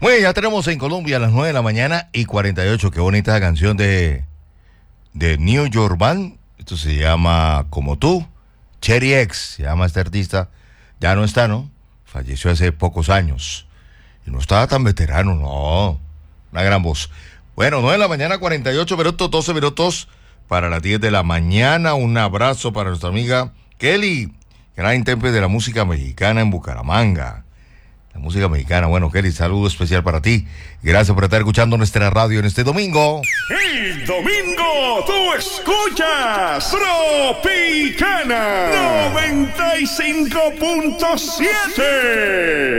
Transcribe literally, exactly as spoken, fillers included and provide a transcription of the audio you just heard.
Bueno, ya tenemos en Colombia a las nueve de la mañana y cuarenta y ocho. Qué bonita canción de, de New York Band. Esto se llama Como Tú. Cherry X se llama este artista. Ya no está, ¿no? Falleció hace pocos años. Y no estaba tan veterano, no. Una gran voz. Bueno, nueve de la mañana, cuarenta y ocho minutos, doce minutos para las diez de la mañana. Un abrazo para nuestra amiga Kelly, gran intérprete de la música mexicana en Bucaramanga. La música mexicana. Bueno, Kelly, saludo especial para ti. Gracias por estar escuchando nuestra radio en este domingo. El domingo tú escuchas Tropicana noventa y cinco punto siete.